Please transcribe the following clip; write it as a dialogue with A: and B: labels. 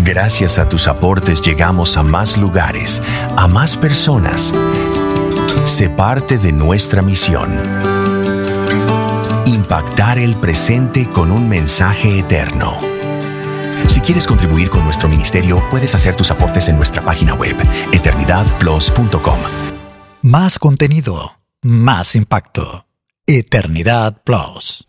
A: Gracias a tus aportes llegamos a más lugares, a más personas. Sé parte de nuestra misión. Impactar el presente con un mensaje eterno. Si quieres contribuir con nuestro ministerio, puedes hacer tus aportes en nuestra página web, eternidadplus.com.
B: Más contenido, más impacto. Eternidad Plus.